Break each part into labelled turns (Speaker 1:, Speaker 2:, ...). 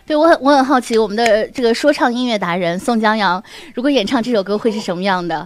Speaker 1: 对，我很好奇，我们的这个说唱音乐达人宋江阳，如果演唱这首歌会是什么样的？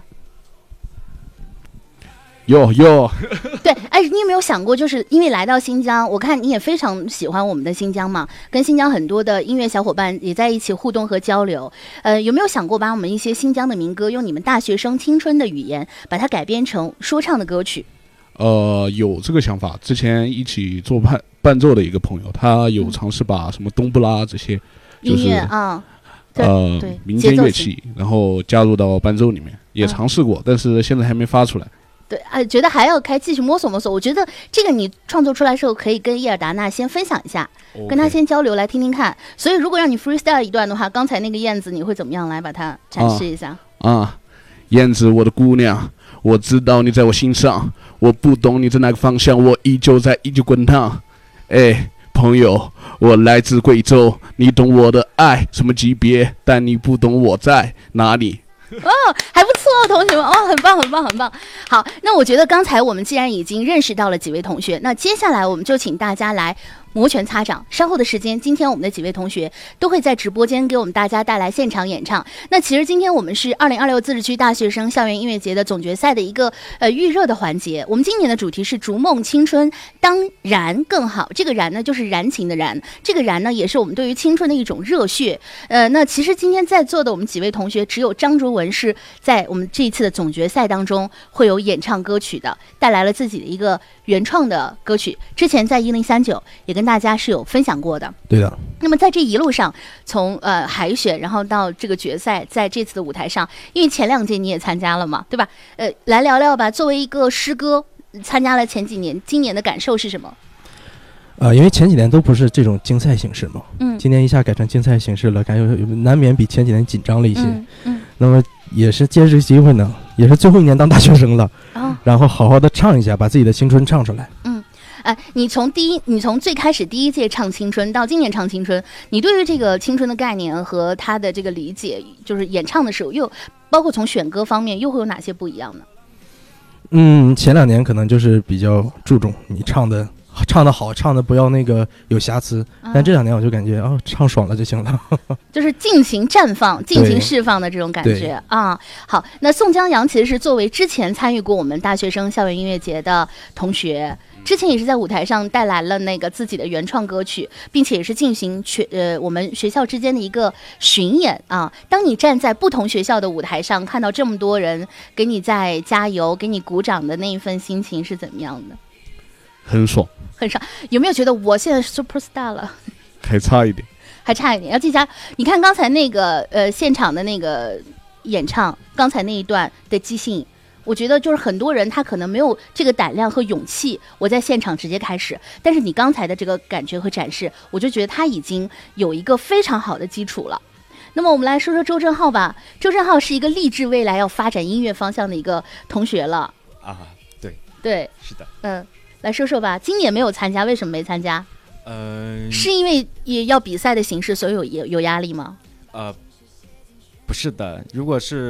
Speaker 2: 有
Speaker 1: 对，哎，你有没有想过，就是因为来到新疆，我看你也非常喜欢我们的新疆嘛，跟新疆很多的音乐小伙伴也在一起互动和交流。有没有想过把我们一些新疆的民歌，用你们大学生青春的语言，把它改编成说唱的歌曲？
Speaker 2: 有这个想法。之前一起做伴奏的一个朋友，他有尝试把什么冬不拉这些，就是
Speaker 1: 音乐啊，对
Speaker 2: 民间乐器，然后加入到伴奏里面，也尝试过，但是现在还没发出来。
Speaker 1: 对，觉得还要继续摸索摸索。我觉得这个你创作出来的时候，可以跟伊尔达纳先分享一下，跟他先交流来听听看。所以如果让你 freestyle 一段的话，刚才那个燕子你会怎么样来把它展示一下？
Speaker 2: 燕子，我的姑娘，我知道你在我心上，我不懂你在哪个方向，我依旧滚烫。哎，朋友，我来自贵州，你懂我的爱什么级别，但你不懂我在哪里。
Speaker 1: 还不错，同学们，很棒很棒很棒。好，那我觉得刚才我们既然已经认识到了几位同学，那接下来我们就请大家来摩拳擦掌。稍后的时间，今天我们的几位同学都会在直播间给我们大家带来现场演唱。那其实今天我们是2026自治区大学生校园音乐节的总决赛的一个预热的环节。我们今年的主题是逐梦青春，当然更好。这个燃呢，就是燃情的燃，这个燃呢，也是我们对于青春的一种热血。那其实今天在座的我们几位同学，只有张卓文是在我们这一次的总决赛当中会有演唱歌曲的，带来了自己的一个原创的歌曲。之前在1039也跟大家是有分享过的。
Speaker 3: 对的。
Speaker 1: 那么在这一路上，从海选，然后到这个决赛，在这次的舞台上，因为前2届你也参加了嘛，对吧？来聊聊吧。作为一个师哥，参加了前几年，今年的感受是什么？
Speaker 3: 因为前几年都不是这种竞赛形式嘛，今年一下改成竞赛形式了，感觉难免比前几年紧张了一些。那么也是借这个机会呢，也是最后一年当大学生了，然后好好的唱一下，把自己的青春唱出来。
Speaker 1: 你从最开始第一届唱青春到今年唱青春，你对于这个青春的概念和他的这个理解，就是演唱的时候，又包括从选歌方面，又会有哪些不一样呢？
Speaker 3: 前2年可能就是比较注重你唱的好，唱的不要那个有瑕疵，但这2年我就感觉唱爽了就行了，
Speaker 1: 就是尽情绽放、尽情释放的这种感觉啊。好，那宋江阳其实是作为之前参与过我们大学生校园音乐节的同学，之前也是在舞台上带来了那个自己的原创歌曲，并且也是进行我们学校之间的一个巡演啊。当你站在不同学校的舞台上，看到这么多人给你在加油、给你鼓掌的那一份心情是怎么样的？
Speaker 2: 很爽。
Speaker 1: 有没有觉得我现在 super star 了？
Speaker 2: 还差一点。
Speaker 1: 要记下，你看刚才那个现场的那个演唱，刚才那一段的即兴，我觉得就是很多人他可能没有这个胆量和勇气，我在现场直接开始。但是你刚才的这个感觉和展示，我就觉得他已经有一个非常好的基础了。那么我们来说说周正浩吧。周正浩是一个立志未来要发展音乐方向的一个同学了对，
Speaker 4: 是的。
Speaker 1: 来说说吧，今年没有参加，为什么没参加？是因为也要比赛的形式，所以有压力吗？
Speaker 4: 不是的，如果是